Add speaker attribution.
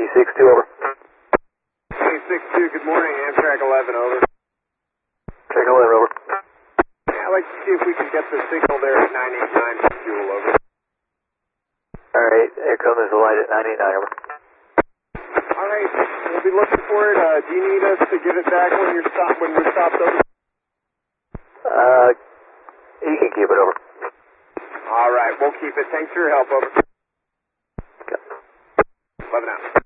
Speaker 1: T62, over.
Speaker 2: T62, good morning, Amtrak 11, over.
Speaker 1: Track 11, over.
Speaker 2: Yeah, I'd like to see if we can get the signal there at 989 for fuel, over.
Speaker 1: Alright, Aircom, there's a light at 989, over.
Speaker 2: Alright, we'll be looking for it. Do you need us to give it back when we're stopped, over?
Speaker 1: You can keep it, over.
Speaker 2: Alright, we'll keep it. Thanks for your help, over. 11 out.